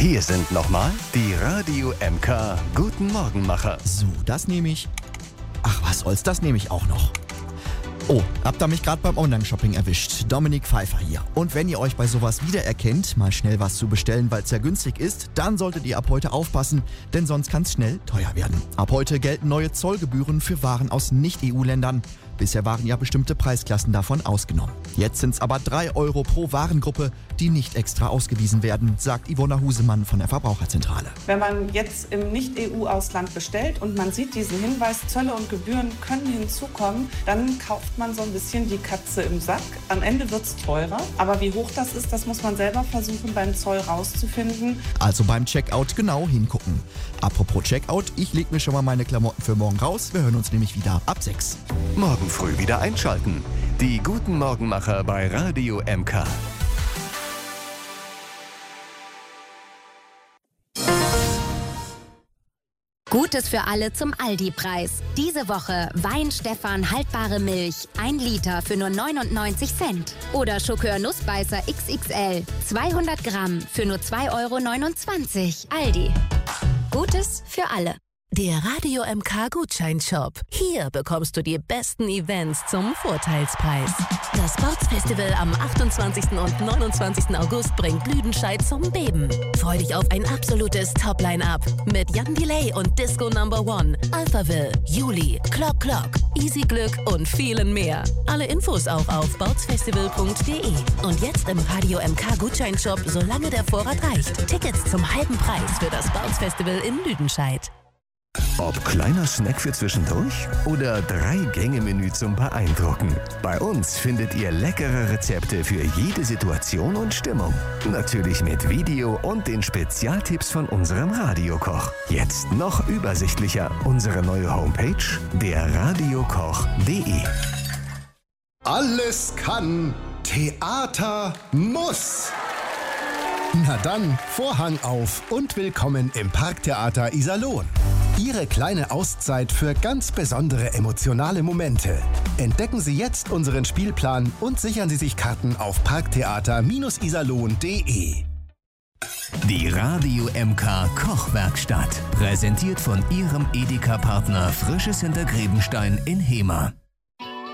Hier sind nochmal die Radio MK Guten Morgenmacher. So, das nehme ich. Ach, was soll's, das nehme ich auch noch. Oh, habt ihr mich gerade beim Online-Shopping erwischt. Dominik Pfeiffer hier. Und wenn ihr euch bei sowas wiedererkennt, mal schnell was zu bestellen, weil es ja günstig ist, dann solltet ihr ab heute aufpassen, denn sonst kann es schnell teuer werden. Ab heute gelten neue Zollgebühren für Waren aus Nicht-EU-Ländern. Bisher waren ja bestimmte Preisklassen davon ausgenommen. Jetzt sind es aber 3 Euro pro Warengruppe, die nicht extra ausgewiesen werden, sagt Ivona Husemann von der Verbraucherzentrale. Wenn man jetzt im Nicht-EU-Ausland bestellt und man sieht diesen Hinweis, Zölle und Gebühren können hinzukommen, dann kauft man so ein bisschen die Katze im Sack. Am Ende wird es teurer, aber wie hoch das ist, das muss man selber versuchen beim Zoll rauszufinden. Also beim Checkout genau hingucken. Apropos Checkout, ich lege mir schon mal meine Klamotten für morgen raus. Wir hören uns nämlich wieder ab 6. Morgen früh wieder einschalten. Die Guten Morgenmacher bei Radio MK. Gutes für alle zum Aldi-Preis. Diese Woche Wein-Stefan haltbare Milch, 1 Liter für nur 99 Cent. Oder Schokör Nussbeißer XXL, 200 Gramm für nur 2,29 €. Aldi. Gutes für alle. Der Radio MK Gutscheinshop. Hier bekommst du die besten Events zum Vorteilspreis. Das Sportsfestival am 28. und 29. August bringt Lüdenscheid zum Beben. Freu dich auf ein absolutes Top-Line-Up mit Jan Delay und Disco No. 1, Alphaville, Juli, Clock Clock, Easy Glück und vielen mehr. Alle Infos auch auf sportsfestival.de. Und jetzt im Radio MK Gutscheinshop, solange der Vorrat reicht. Tickets zum halben Preis für das Sportsfestival in Lüdenscheid. Ob kleiner Snack für zwischendurch oder 3-Gänge-Menü zum Beeindrucken. Bei uns findet ihr leckere Rezepte für jede Situation und Stimmung. Natürlich mit Video und den Spezialtipps von unserem Radiokoch. Jetzt noch übersichtlicher unsere neue Homepage, derradiokoch.de. Alles kann, Theater muss. Na dann, Vorhang auf und willkommen im Parktheater Iserlohn. Ihre kleine Auszeit für ganz besondere emotionale Momente. Entdecken Sie jetzt unseren Spielplan und sichern Sie sich Karten auf parktheater-iserlohn.de. Die Radio MK Kochwerkstatt. Präsentiert von Ihrem Edeka-Partner Frisches Hintergrebenstein in Hemer.